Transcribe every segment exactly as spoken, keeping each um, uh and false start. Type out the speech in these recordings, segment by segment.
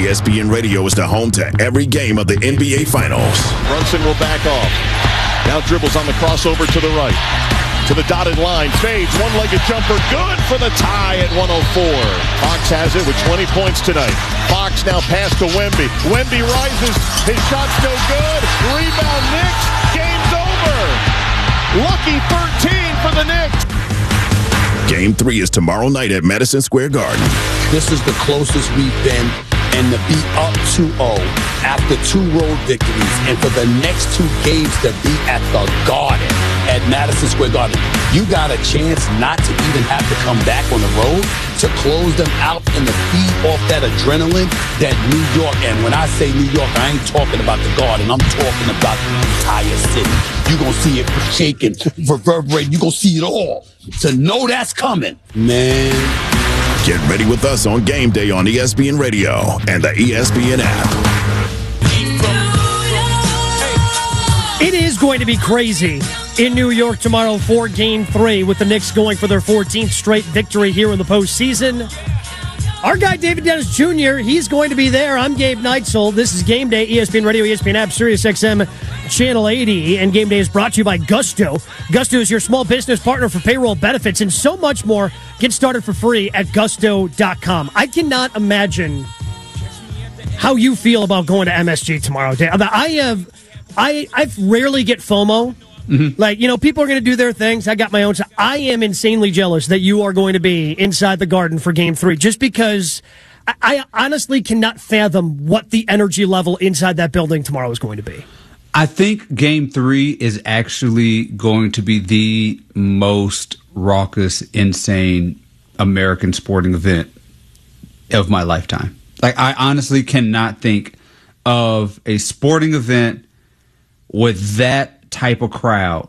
E S P N Radio is the home to every game of the N B A Finals. Brunson will back off. Now dribbles on the crossover to the right. To the dotted line. Fades. One-legged jumper. Good for the tie at one oh four. Fox has it with twenty points tonight. Fox now pass to Wemby. Wemby rises. His shot's no good. Rebound Knicks. Game's over. Lucky thirteen for the Knicks. Game three is tomorrow night at Madison Square Garden. This is the closest we've been, and to be up two oh after two road victories, and for the next two games to be at the Garden, at Madison Square Garden, you got a chance not to even have to come back on the road to close them out and to feed off that adrenaline that New York, and when I say New York, I ain't talking about the Garden, I'm talking about the entire city. You're going to see it shaking, reverberating, you're going to see it all. To know that's coming, man. Get ready with us on game day on E S P N Radio and the E S P N app. It is going to be crazy in New York tomorrow for Game three, with the Knicks going for their fourteenth straight victory here in the postseason. Our guy, David Dennis Junior, he's going to be there. I'm Gabe Neitzel. This is Game Day, E S P N Radio, E S P N app, Sirius X M, Channel eighty. And Game Day is brought to you by Gusto. Gusto is your small business partner for payroll benefits and so much more. Get started for free at gusto dot com. I cannot imagine how you feel about going to M S G tomorrow, Dave. I have... I I rarely get FOMO. Mm-hmm. Like, you know, people are going to do their things. I got my own. I am insanely jealous that you are going to be inside the Garden for Game three, just because I, I honestly cannot fathom what the energy level inside that building tomorrow is going to be. I think Game three is actually going to be the most raucous, insane American sporting event of my lifetime. Like, I honestly cannot think of a sporting event with that type of crowd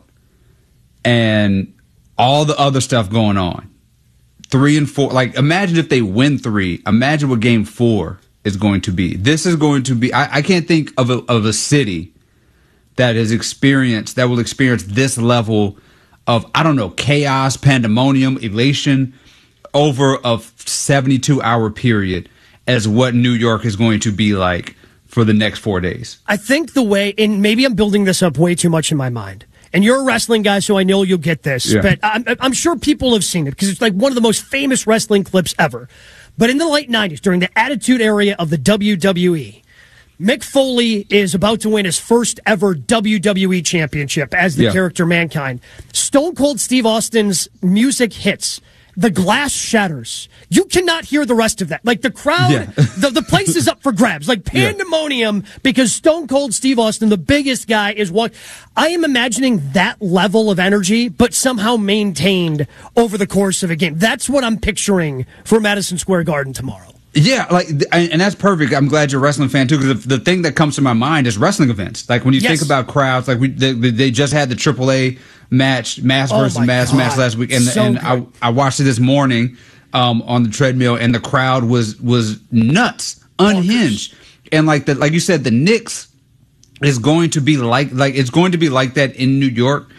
and all the other stuff going on. Three and four. Like, imagine if they win three. Imagine what game four is going to be. This is going to be, I, I can't think of a, of a city that has experienced, that will experience this level of, I don't know, chaos, pandemonium, elation over a seventy-two hour period as what New York is going to be like for the next four days. I think the way, and maybe I'm building this up way too much in my mind, and you're a wrestling guy, so I know you'll get this, yeah. But I'm, I'm sure people have seen it because it's like one of the most famous wrestling clips ever. But in the late nineties, during the Attitude Era of the W W E, Mick Foley is about to win his first ever W W E championship as the yeah. character Mankind. Stone Cold Steve Austin's music hits. The glass shatters. You cannot hear the rest of that. Like, the crowd, yeah. the, the place is up for grabs. Like, pandemonium, yeah. because Stone Cold Steve Austin, the biggest guy, is what I am imagining that level of energy, but somehow maintained over the course of a game. That's what I'm picturing for Madison Square Garden tomorrow. Yeah, like, and that's perfect. I'm glad you're a wrestling fan too, because the thing that comes to my mind is wrestling events. Like, when you yes. think about crowds, like we they, they just had the triple A match, Mass oh versus Mass God. match last week, and so and I, I watched it this morning um, on the treadmill, and the crowd was was nuts, unhinged, Bonkers. And like the like you said, the Knicks is going to be like like it's going to be like that in New York.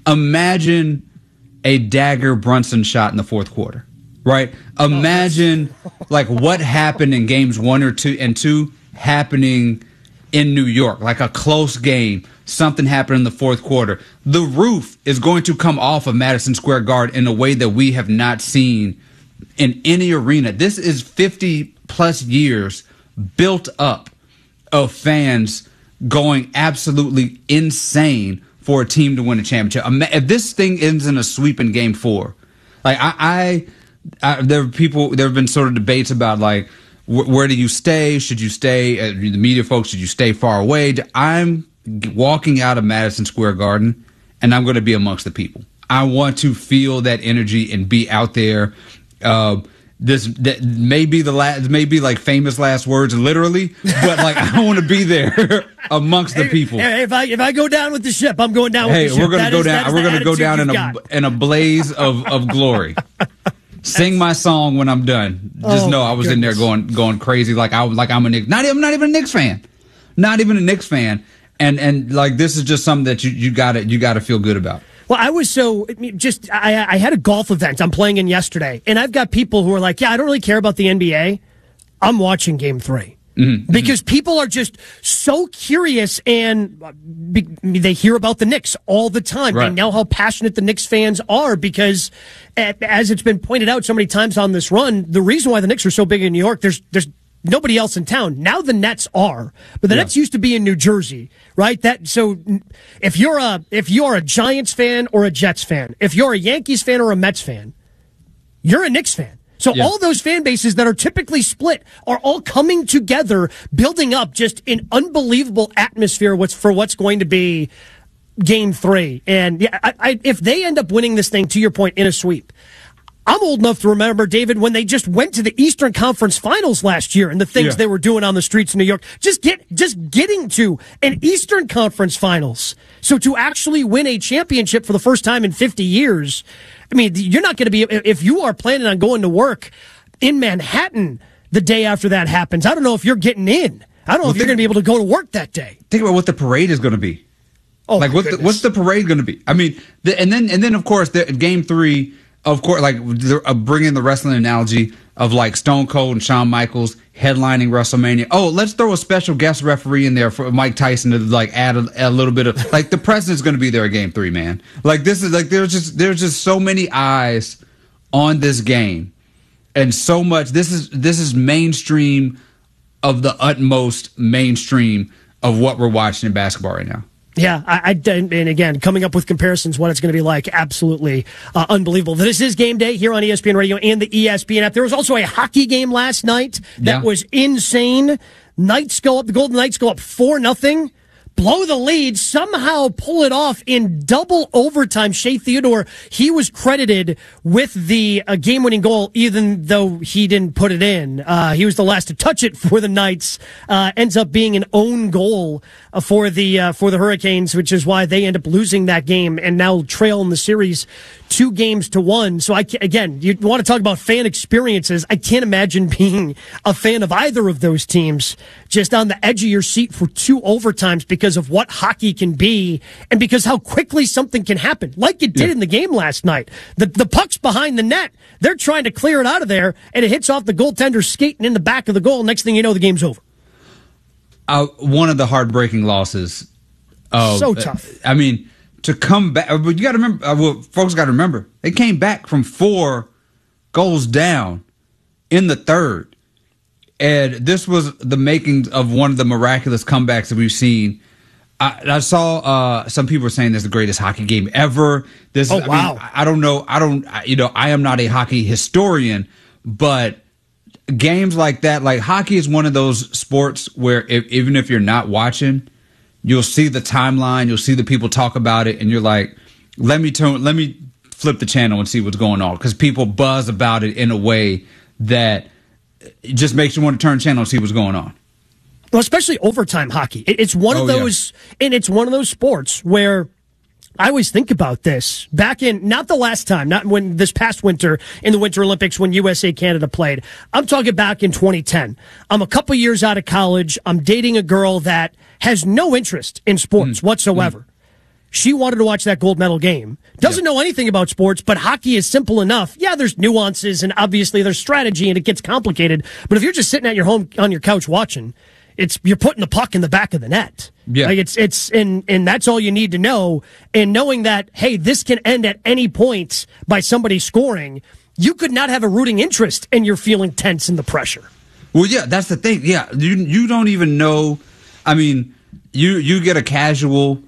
Imagine a Dagger Brunson shot in the fourth quarter. Right? Imagine like what happened in games one or two and two happening in New York, like a close game. Something happened in the fourth quarter. The roof is going to come off of Madison Square Garden in a way that we have not seen in any arena. This is fifty plus years built up of fans going absolutely insane for a team to win a championship. If this thing ends in a sweep in game four, like I, I I, there are people. There have been sort of debates about like wh- where do you stay? Should you stay? Uh, the media folks, should you stay far away? I'm walking out of Madison Square Garden, and I'm going to be amongst the people. I want to feel that energy and be out there. Uh, this that may be the last, may be like famous last words, literally, but like I want to be there amongst the people. Hey, if I if I go down with the ship, I'm going down. Hey, with the ship. we're going to go is, down. We're going to go down in a got. in a blaze of of glory. Sing my song when I'm done. Just oh, know I was goodness. in there going going crazy like I like I'm a Knicks. Not even not even a Knicks fan. Not even a Knicks fan. And and like this is just something that you you got to you got to feel good about. Well, I was so just I I had a golf event I'm playing in yesterday, and I've got people who are like, "Yeah, I don't really care about the N B A. I'm watching Game three." Mm-hmm. Because people are just so curious, and they hear about the Knicks all the time. Right. They know how passionate the Knicks fans are because, as it's been pointed out so many times on this run, the reason why the Knicks are so big in New York, there's there's nobody else in town. Now the Nets are, but the yeah. Nets used to be in New Jersey, right? That so if you're a if you're a Giants fan or a Jets fan, if you're a Yankees fan or a Mets fan, you're a Knicks fan. So yeah. all those fan bases that are typically split are all coming together, building up just an unbelievable atmosphere what's for what's going to be game three. And yeah, I, I, if they end up winning this thing, to your point, in a sweep, I'm old enough to remember, David, when they just went to the Eastern Conference Finals last year and the things yeah. they were doing on the streets of New York. Just get, just getting to an Eastern Conference Finals. So to actually win a championship for the first time in fifty years, I mean, you're not going to be, if you are planning on going to work in Manhattan the day after that happens, I don't know if you're getting in. I don't know well, if you're going to be able to go to work that day. Think about what the parade is going to be. Oh, like, what the, what's the parade going to be? I mean, the, and then, and then of course, the, game three, of course, like uh, bringing the wrestling analogy of like Stone Cold and Shawn Michaels headlining WrestleMania. Oh, let's throw a special guest referee in there for Mike Tyson to like add a, a little bit of like the president's going to be there at game three, man. Like this is like there's just there's just so many eyes on this game, and so much. This is this is mainstream of the utmost mainstream of what we're watching in basketball right now. Yeah, I, I, and again, coming up with comparisons, what it's going to be like, absolutely uh, unbelievable. This is Game Day here on E S P N Radio and the E S P N app. There was also a hockey game last night that yeah. was insane. Knights go up, the Golden Knights go up four nothing. Blow the lead, somehow pull it off in double overtime. Shea Theodore, he was credited with the uh, game-winning goal, even though he didn't put it in. Uh, he was the last to touch it for the Knights. Uh, ends up being an own goal uh, for the uh, for the Hurricanes, which is why they end up losing that game and now trail in the series two games to one. So I can, again, you want to talk about fan experiences. I can't imagine being a fan of either of those teams, just on the edge of your seat for two overtimes because of what hockey can be and because how quickly something can happen, like it did yeah. in the game last night. The the puck's behind the net. They're trying to clear it out of there, and it hits off the goaltender skating in the back of the goal. Next thing you know, the game's over. Uh, one of the heartbreaking losses. Of, so tough. Uh, I mean, to come back, but you got to remember, uh, well, folks got to remember, they came back from four goals down in the third. And this was the makings of one of the miraculous comebacks that we've seen. I, I saw uh, some people were saying this is the greatest hockey game ever. This, oh, I wow. Mean, I don't know. I don't, you know, I am not a hockey historian, but games like that, like hockey is one of those sports where if, even if you're not watching, you'll see the timeline, you'll see the people talk about it, and you're like, let me turn, let me flip the channel and see what's going on, because people buzz about it in a way that it just makes you want to turn the channel and see what's going on. Well, especially overtime hockey. It's one of oh, those, yeah. and it's one of those sports where I always think about this. Back in, not the last time, not when this past winter in the Winter Olympics when U S A Canada played. I'm talking back in twenty ten. I'm a couple years out of college. I'm dating a girl that has no interest in sports mm. whatsoever. Mm. She wanted to watch that gold medal game. Doesn't yep. know anything about sports, but hockey is simple enough. Yeah, there's nuances and obviously there's strategy and it gets complicated. But if you're just sitting at your home on your couch watching, it's you're putting the puck in the back of the net. Yeah. Like it's it's and and that's all you need to know. And knowing that, hey, this can end at any point by somebody scoring, you could not have a rooting interest and you're feeling tense in the pressure. Well, yeah, that's the thing. Yeah, you you don't even know. I mean, you you get a casual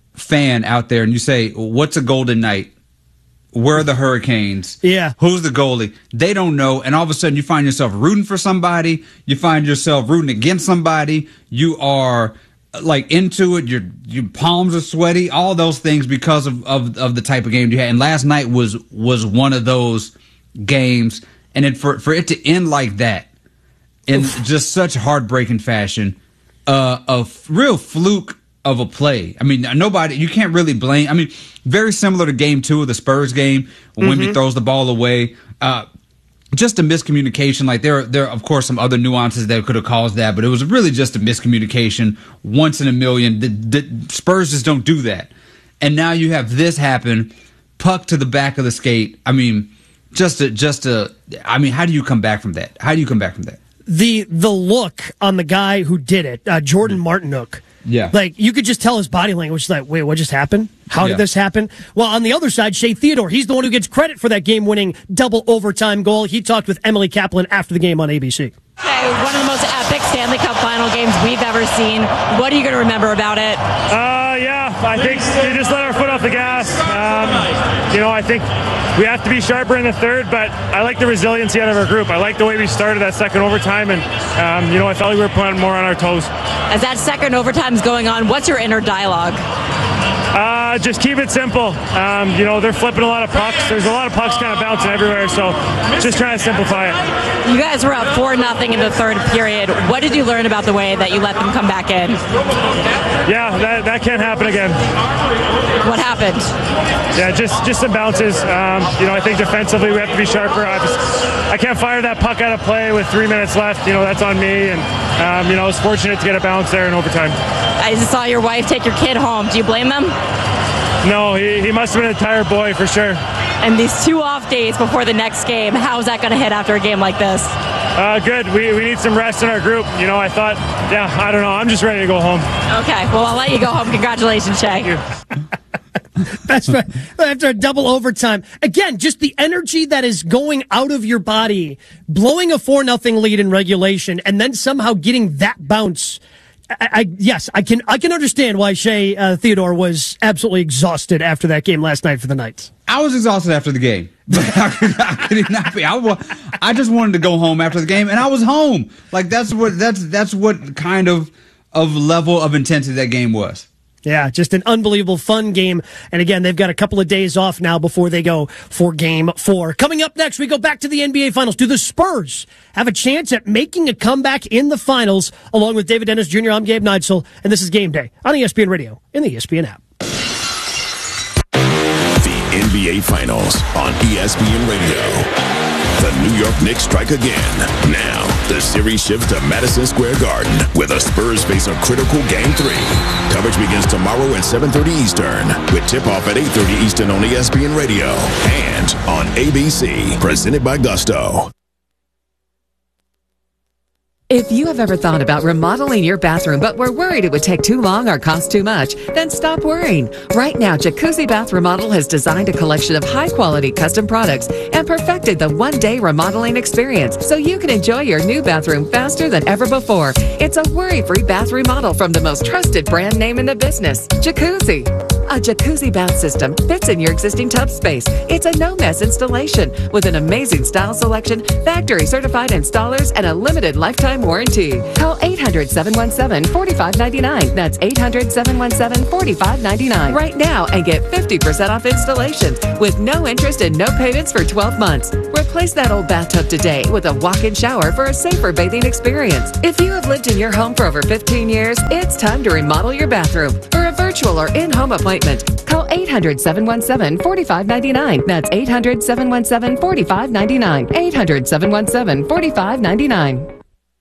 fan out there and you say, what's a Golden Knight? Where are the Hurricanes? Yeah. Who's the goalie? They don't know. And all of a sudden you find yourself rooting for somebody. You find yourself rooting against somebody. You are like into it. Your your palms are sweaty. All those things because of, of, of the type of game you had. And last night was was one of those games. And then for, for it to end like that in Oof. just such heartbreaking fashion, uh, a f- real fluke of a play. I mean, nobody, you can't really blame. I mean, very similar to game two of the Spurs game when mm-hmm. Wemby throws the ball away. Uh, just a miscommunication. Like there, there are, of course, some other nuances that could have caused that, but it was really just a miscommunication once in a million. The, the Spurs just don't do that. And now you have this happen, puck to the back of the skate. I mean, just a, just a, I mean, how do you come back from that? How do you come back from that? the the look on the guy who did it, uh, Jordan Martinook. Yeah. Like, you could just tell his body language, like, wait, what just happened? How did Yeah. this happen? Well, on the other side, Shea Theodore, he's the one who gets credit for that game-winning double overtime goal. He talked with Emily Kaplan after the game on A B C. Okay, one of the most epic Stanley Cup final games we've ever seen. What are you going to remember about it? Uh, yeah, I think we just let our foot off the gas. Um, you know, I think we have to be sharper in the third, but I like the resiliency out of our group. I like the way we started that second overtime, and, um, you know, I felt like we were playing more on our toes. As that second overtime's going on, what's your inner dialogue? Uh, just keep it simple. Um, you know, they're flipping a lot of pucks. There's a lot of pucks kind of bouncing everywhere, so just trying to simplify it. You guys were up four nothing in the third period. What did you learn about the way that you let them come back in? Yeah, that, that can't happen again. What happened? Yeah, just just some bounces. Um, you know, I think defensively we have to be sharper. I, just, I can't fire that puck out of play with three minutes left. You know, that's on me. And, um, you know, I was fortunate to get a bounce there in overtime. I just saw your wife take your kid home. Do you blame them? No, he, he must have been a tired boy for sure. And these two off days before the next game, how is that going to hit after a game like this? Uh, good. We, we need some rest in our group. You know, I thought, yeah, I don't know. I'm just ready to go home. Okay, well, I'll let you go home. Congratulations, Shea. That's right. After a double overtime. Again, just the energy that is going out of your body, blowing a four nothing lead in regulation, and then somehow getting that bounce. I, I yes, I can I can understand why Shea uh, Theodore was absolutely exhausted after that game last night for the Knights. I was exhausted after the game, but I could, I could not be. I, wa- I just wanted to go home after the game, and I was home. Like that's what that's that's what kind of of level of intensity that game was. Yeah, just an unbelievable fun game. And again, they've got a couple of days off now before they go for game four. Coming up next, we go back to the N B A Finals. Do the Spurs have a chance at making a comeback in the finals? Along with David Dennis Junior, I'm Gabe Neitzel, and this is Game Day on E S P N Radio and the E S P N app. The N B A Finals on E S P N Radio. The New York Knicks strike again. Now, the series shifts to Madison Square Garden, where the Spurs face a critical Game three. Coverage begins tomorrow at seven thirty Eastern, with tip-off at eight thirty Eastern on E S P N Radio and on A B C, presented by Gusto. If you have ever thought about remodeling your bathroom but were worried it would take too long or cost too much, then stop worrying. Right now, Jacuzzi Bath Remodel has designed a collection of high-quality custom products and perfected the one-day remodeling experience so you can enjoy your new bathroom faster than ever before. It's a worry-free bath remodel from the most trusted brand name in the business, Jacuzzi. A jacuzzi bath system fits in your existing tub space. It's a no-mess installation with an amazing style selection, factory-certified installers, and a limited lifetime warranty. Call eight hundred, seven one seven, four five nine nine. That's eight hundred, seven one seven, four five nine nine right now and get fifty percent off installations with no interest and no payments for twelve months. Replace that old bathtub today with a walk-in shower for a safer bathing experience. If you have lived in your home for over fifteen years, it's time to remodel your bathroom. For a virtual or in-home appointment, call eight hundred, seven one seven, four five nine nine. That's eight hundred, seven one seven, four five nine nine. eight hundred, seven one seven, four five nine nine.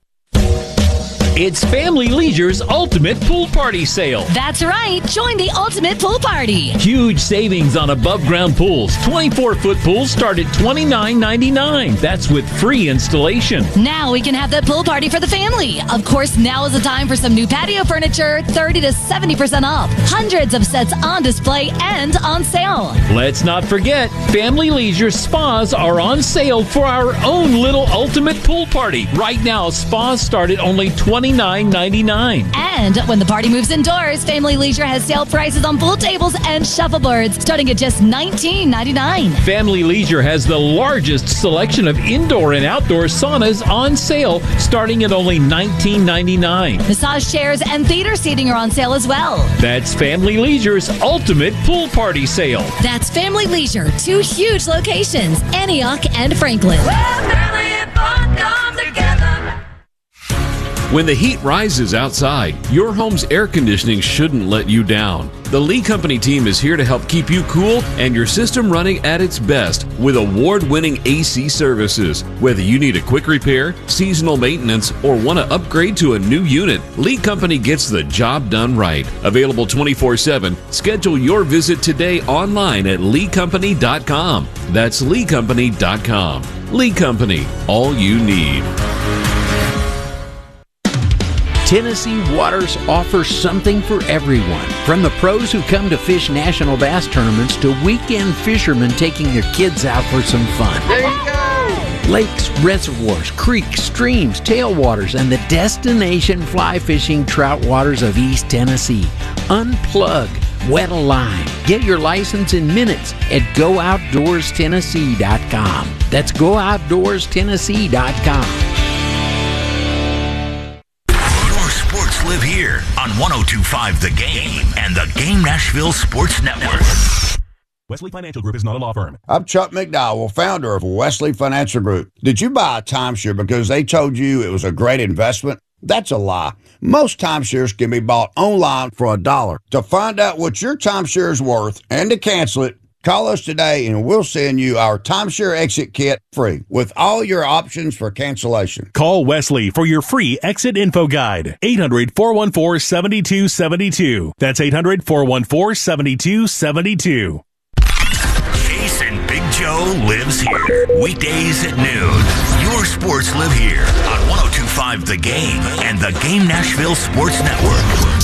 It's Family Leisure's Ultimate Pool Party Sale. That's right. Join the Ultimate Pool Party. Huge savings on above-ground pools. twenty-four foot pools start at twenty-nine ninety-nine. That's with free installation. Now we can have that pool party for the family. Of course, now is the time for some new patio furniture, thirty to seventy percent off. Hundreds of sets on display and on sale. Let's not forget, Family Leisure spas are on sale for our own little Ultimate Pool Party. Right now, spas start at only twenty-nine ninety-nine. And when the party moves indoors, Family Leisure has sale prices on pool tables and shuffleboards starting at just nineteen ninety-nine. Family Leisure has the largest selection of indoor and outdoor saunas on sale starting at only nineteen ninety-nine. Massage chairs and theater seating are on sale as well. That's Family Leisure's Ultimate Pool Party Sale. That's Family Leisure, two huge locations, Antioch and Franklin. When the heat rises outside, your home's air conditioning shouldn't let you down. The Lee Company team is here to help keep you cool and your system running at its best with award-winning A C services. Whether you need a quick repair, seasonal maintenance, or want to upgrade to a new unit, Lee Company gets the job done right. Available twenty-four seven, schedule your visit today online at lee company dot com. That's lee company dot com. Lee Company, all you need. Tennessee Waters offers something for everyone, from the pros who come to fish national bass tournaments to weekend fishermen taking their kids out for some fun. There you go! Lakes, reservoirs, creeks, streams, tailwaters, and the destination fly fishing trout waters of East Tennessee. Unplug, wet a line. Get your license in minutes at go outdoors tennessee dot com. That's go outdoors tennessee dot com. Live here on one oh two point five The Game and the Game Nashville Sports Network. Wesley Financial Group is not a law firm. I'm Chuck McDowell, founder of Wesley Financial Group. Did you buy a timeshare because they told you it was a great investment? That's a lie. Most timeshares can be bought online for a dollar. To find out what your timeshare is worth and to cancel it, call us today and we'll send you our timeshare exit kit free with all your options for cancellation. Call Wesley for your free exit info guide. eight hundred, four one four, seven two seven two. That's eight hundred, four one four, seven two seven two. Jason Big Joe lives here. Weekdays at noon. Your sports live here on one oh two point five The Game and the Game Nashville Sports Network.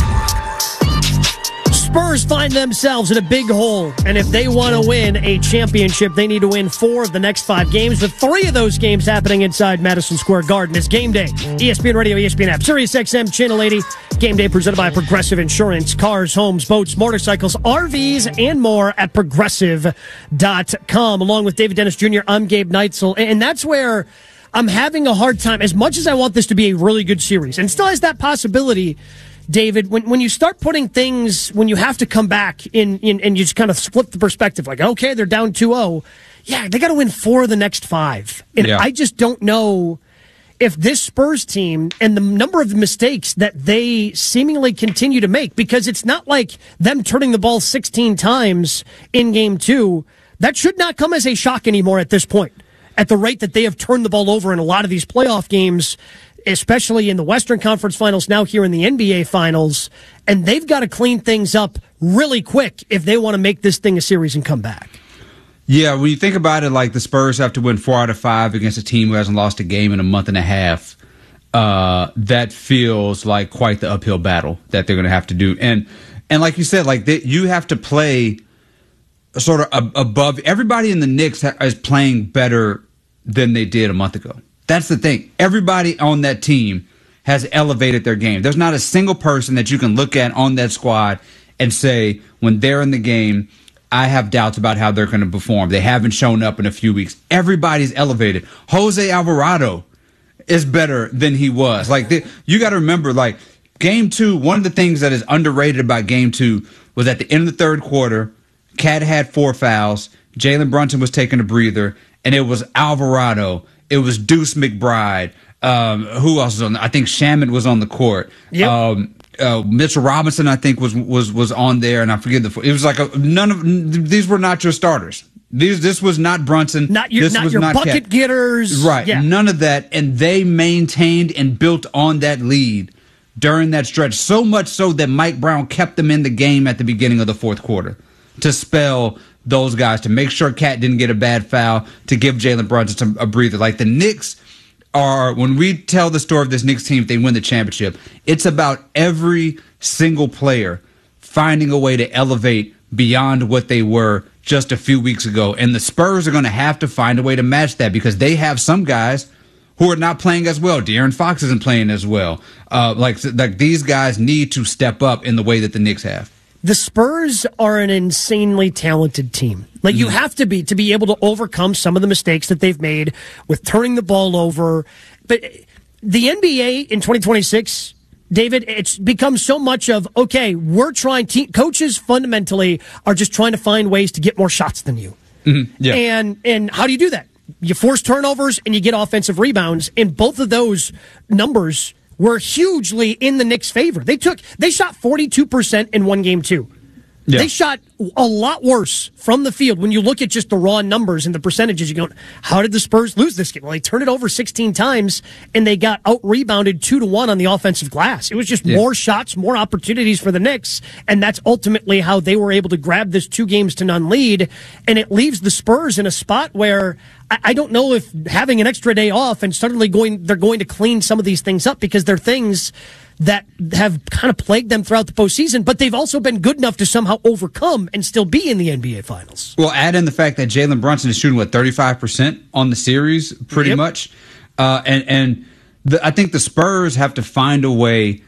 Spurs find themselves in a big hole, and if they want to win a championship, they need to win four of the next five games, with three of those games happening inside Madison Square Garden. It's Game Day. E S P N Radio, E S P N app, Sirius X M, Channel eighty. Game Day presented by Progressive Insurance. Cars, homes, boats, motorcycles, R Vs, and more at progressive dot com. Along with David Dennis Junior, I'm Gabe Neitzel, and that's where I'm having a hard time. As much as I want this to be a really good series, and still has that possibility, David, when when you start putting things, when you have to come back in, in and you just kind of split the perspective, like, okay, they're down two oh. Yeah, they got to win four of the next five. And yeah. I just don't know if this Spurs team and the number of mistakes that they seemingly continue to make, because it's not like them turning the ball sixteen times in game two. That should not come as a shock anymore at this point, at the rate that they have turned the ball over in a lot of these playoff games, especially in the Western Conference Finals, now here in the N B A Finals, and they've got to clean things up really quick if they want to make this thing a series and come back. Yeah, when you think about it, like the Spurs have to win four out of five against a team who hasn't lost a game in a month and a half, uh, that feels like quite the uphill battle that they're going to have to do. And and like you said, like they, you have to play sort of above. Everybody in the Knicks is playing better than they did a month ago. That's the thing. Everybody on that team has elevated their game. There's not a single person that you can look at on that squad and say, when they're in the game, I have doubts about how they're going to perform. They haven't shown up in a few weeks. Everybody's elevated. Jose Alvarado is better than he was. Like the, you got to remember, like game two, one of the things that is underrated about game two was at the end of the third quarter, Cat had four fouls. Jalen Brunson was taking a breather, and it was Alvarado. It was Deuce McBride. Um, who else was on? I think Shaman was on the court. Yep. Um, uh, Mitchell Robinson, I think, was was was on there, and I forget the. It was like a, none of these were not your starters. These this was not Brunson. Not your this not was your not bucket Cat. getters. Right. Yeah. None of that, and they maintained and built on that lead during that stretch. So much so that Mike Brown kept them in the game at the beginning of the fourth quarter to spell those guys, to make sure Cat didn't get a bad foul, to give Jalen Brunson a breather. Like the Knicks are, when we tell the story of this Knicks team, if they win the championship, it's about every single player finding a way to elevate beyond what they were just a few weeks ago. And the Spurs are going to have to find a way to match that, because they have some guys who are not playing as well. De'Aaron Fox isn't playing as well. Uh, like, like these guys need to step up in the way that the Knicks have. The Spurs are an insanely talented team. Like, you have to be to be able to overcome some of the mistakes that they've made with turning the ball over. But the N B A in twenty twenty-six, David, it's become so much of, okay, we're trying, te- coaches fundamentally are just trying to find ways to get more shots than you. Mm-hmm. Yeah. And and how do you do that? You force turnovers and you get offensive rebounds, and both of those numbers were hugely in the Knicks' favor. They took, they shot forty-two percent in one game two. Yeah. They shot a lot worse from the field when you look at just the raw numbers and the percentages. You go, how did the Spurs lose this game? Well, they turned it over sixteen times, and they got out-rebounded two to one on the offensive glass. It was just yeah. more shots, more opportunities for the Knicks, and that's ultimately how they were able to grab this two games to none lead, and it leaves the Spurs in a spot where I, I don't know if having an extra day off and suddenly going they're going to clean some of these things up, because they're things that have kind of plagued them throughout the postseason, but they've also been good enough to somehow overcome and still be in the N B A Finals. Well, add in the fact that Jalen Brunson is shooting, what, thirty-five percent on the series, pretty yep. much. Uh, and and the, I think the Spurs have to find a way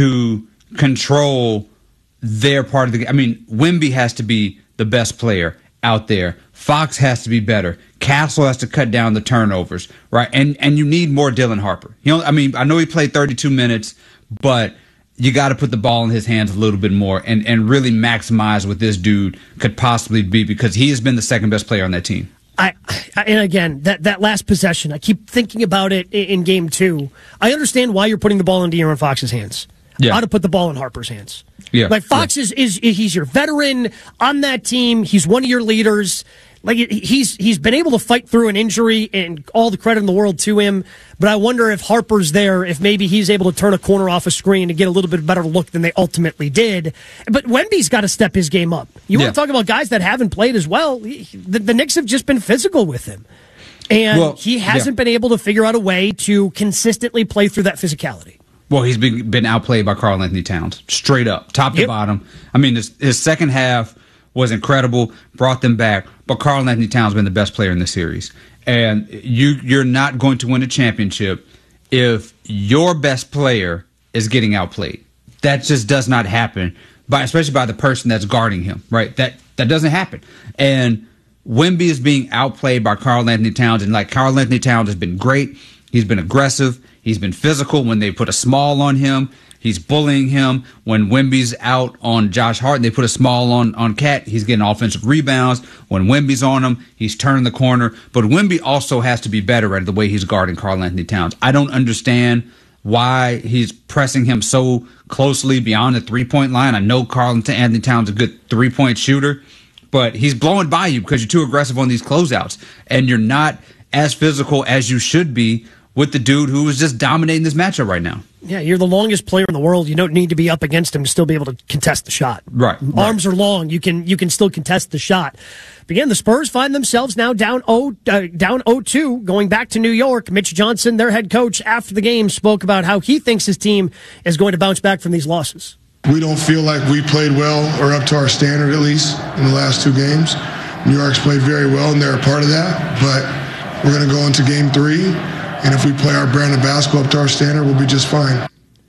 to control their part of the game. I mean, Wemby has to be the best player out there. Fox has to be better. Castle has to cut down the turnovers, right? And and you need more Dylan Harper. You know, I mean, I know he played thirty-two minutes, but you got to put the ball in his hands a little bit more and, and really maximize what this dude could possibly be, because he has been the second best player on that team. I, I and again, that, that last possession, I keep thinking about it in, in game two. I understand why you're putting the ball in De'Aaron Fox's hands. Yeah. Ought to put the ball in Harper's hands. Yeah. Like Fox yeah. is, is he's your veteran on that team. He's one of your leaders. Like he's he's been able to fight through an injury, and all the credit in the world to him. But I wonder if Harper's there, if maybe he's able to turn a corner off a screen and get a little bit better look than they ultimately did. But Wemby's got to step his game up. You yeah. want to talk about guys that haven't played as well? The, the Knicks have just been physical with him, and well, he hasn't yeah. been able to figure out a way to consistently play through that physicality. Well, he's been been outplayed by Karl Anthony Towns, straight up, top to yep. bottom. I mean, his, his second half was incredible, brought them back, but Karl Anthony Towns has been the best player in the series. And you, you're not going to win a championship if your best player is getting outplayed. That just does not happen, by, especially by the person that's guarding him, right? That that doesn't happen. And Wemby is being outplayed by Karl Anthony Towns, and like Karl Anthony Towns has been great. He's been aggressive. He's been physical when they put a small on him. He's bullying him. When Wemby's out on Josh Hart and they put a small on, on Cat, he's getting offensive rebounds. When Wemby's on him, he's turning the corner. But Wemby also has to be better at the way he's guarding Karl Anthony Towns. I don't understand why he's pressing him so closely beyond the three-point line. I know Karl Anthony Towns is a good three-point shooter, but he's blowing by you because you're too aggressive on these closeouts, and you're not as physical as you should be with the dude who is just dominating this matchup right now. Yeah, you're the longest player in the world. You don't need to be up against him to still be able to contest the shot. Right. Arms right. are long. You can you can still contest the shot. But again, the Spurs find themselves now down oh uh, down oh two, going back to New York. Mitch Johnson, their head coach, after the game spoke about how he thinks his team is going to bounce back from these losses. We don't feel like we played well, or up to our standard at least, in the last two games. New York's played very well, and they're a part of that. But we're going to go into game three. And if we play our brand of basketball up to our standard, we'll be just fine.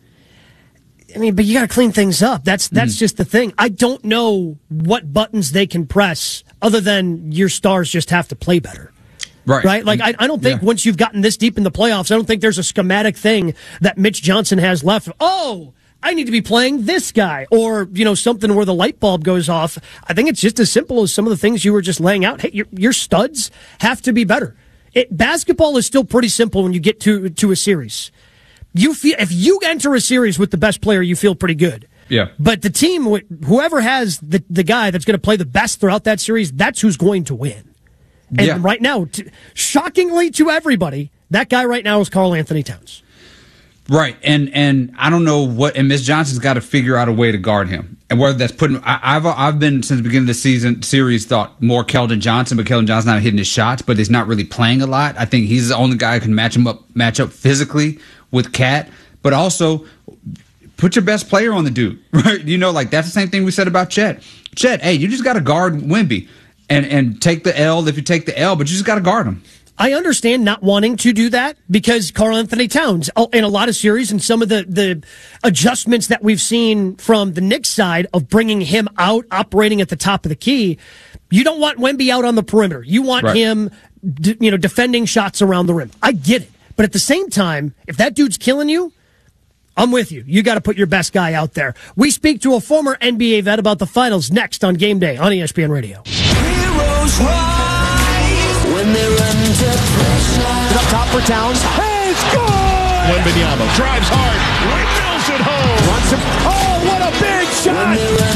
I mean, but you got to clean things up. That's that's mm. just the thing. I don't know what buttons they can press other than your stars just have to play better. Right. Right? Like, I, I don't think yeah. once you've gotten this deep in the playoffs, I don't think there's a schematic thing that Mitch Johnson has left. Oh, I need to be playing this guy, or, you know, something where the light bulb goes off. I think it's just as simple as some of the things you were just laying out. Hey, your, your studs have to be better. It, basketball is still pretty simple when you get to to a series. You feel if you enter a series with the best player, you feel pretty good. Yeah. But the team, whoever has the the guy that's going to play the best throughout that series, that's who's going to win. And yeah. right now, t- shockingly to everybody, that guy right now is Karl Anthony Towns. Right, and and I don't know what, and Miss Johnson's got to figure out a way to guard him, and whether that's putting. I, I've I've been since the beginning of the season series thought more Keldon Johnson, but Keldon Johnson's not hitting his shots, but he's not really playing a lot. I think he's the only guy who can match him up, match up physically with Cat, but also put your best player on the dude, right? You know, like that's the same thing we said about Chet. Chet, hey, you just got to guard Wemby, and and take the L if you take the L, but you just got to guard him. I understand not wanting to do that because Karl Anthony Towns, in a lot of series, and some of the, the adjustments that we've seen from the Knicks side of bringing him out, operating at the top of the key, you don't want Wemby out on the perimeter. You want right. him, d- you know, defending shots around the rim. I get it. But at the same time, if that dude's killing you, I'm with you. You got to put your best guy out there. We speak to a former N B A vet about the finals next on Game Day on E S P N Radio. Heroes rise when they're under pressure. Up top for Towns. Hey, score! Wembanyama drives hard, windmills it going home. Oh, what a big shot!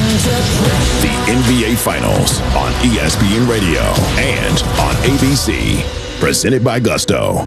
The N B A Finals on E S P N Radio and on A B C. Presented by Gusto.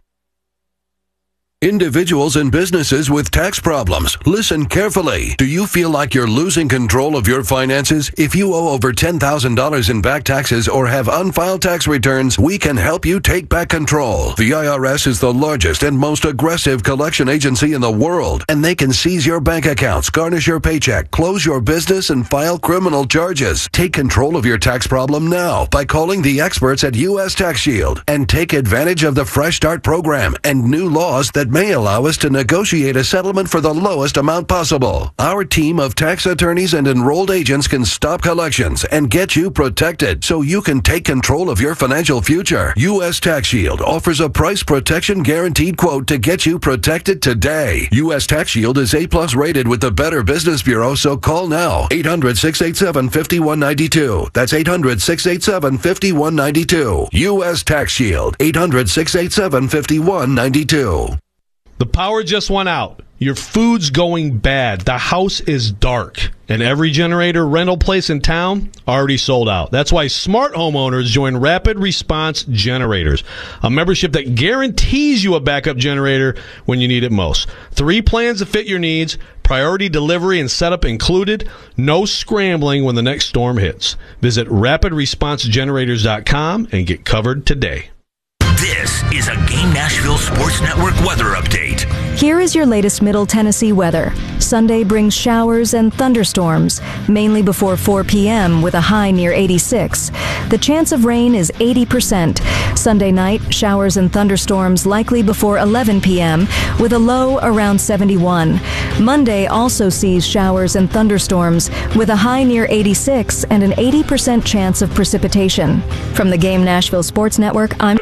Individuals and businesses with tax problems, listen carefully. Do you feel like you're losing control of your finances? If you owe over ten thousand dollars in back taxes or have unfiled tax returns, we can help you take back control. The I R S is the largest and most aggressive collection agency in the world, and they can seize your bank accounts, garnish your paycheck, close your business, and file criminal charges. Take control of your tax problem now by calling the experts at U S Tax Shield and take advantage of the Fresh Start program and new laws that may allow us to negotiate a settlement for the lowest amount possible. Our team of tax attorneys and enrolled agents can stop collections and get you protected so you can take control of your financial future. U S Tax Shield offers a price protection guaranteed quote to get you protected today. U S Tax Shield is A plus rated with the Better Business Bureau, so call now. eight hundred, six eight seven, five one nine two. That's eight hundred, six eight seven, five one nine two. U S Tax Shield. eight hundred, six eight seven, five one nine two. The power just went out. Your food's going bad. The house is dark. And every generator rental place in town already sold out. That's why smart homeowners join Rapid Response Generators, a membership that guarantees you a backup generator when you need it most. Three plans to fit your needs, priority delivery and setup included, no scrambling when the next storm hits. Visit rapid response generators dot com and get covered today. This is a Game Nashville Sports Network weather update. Here is your latest Middle Tennessee weather. Sunday brings showers and thunderstorms, mainly before four p.m. with a high near eighty-six. The chance of rain is eighty percent. Sunday night, showers and thunderstorms likely before eleven p.m. with a low around seventy-one. Monday also sees showers and thunderstorms with a high near eighty-six and an eighty percent chance of precipitation. From the Game Nashville Sports Network, I'm...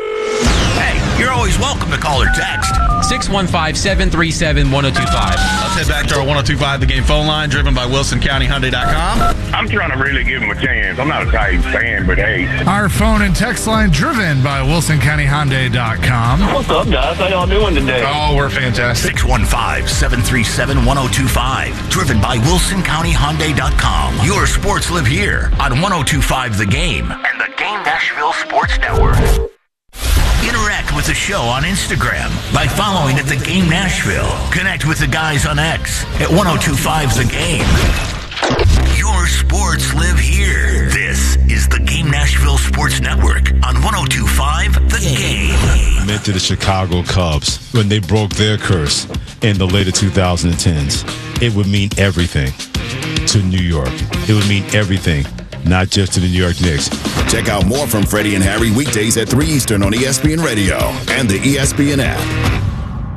Hey, you're always welcome to call or text. six one five, seven three seven, one oh two five. Let's head back to our one oh two five The Game phone line, driven by Wilson County Hyundai dot com. I'm trying to really give him a chance. I'm not a Titans fan, but hey. Our phone and text line, driven by Wilson County Hyundai dot com. What's up, guys? How y'all doing today? Oh, we're fantastic. six one five, seven three seven, one oh two five. Driven by Wilson County Hyundai dot com. Your sports live here on one oh two five The Game and the Game Nashville Sports Network. Interact with the show on Instagram by following at The Game Nashville. Connect with the guys on X at one oh two five The Game. Your sports live here. This is the Game Nashville Sports Network on one oh two five The Game. Meant to the Chicago Cubs when they broke their curse in the later twenty tens. It would mean everything to New York. It would mean everything, not just to the New York Knicks. Check out more from Freddie and Harry weekdays at three Eastern on E S P N Radio and the E S P N app.